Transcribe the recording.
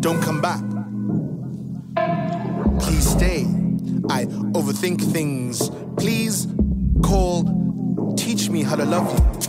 don't come back. Please stay. I overthink things. Please call, teach me how to love you.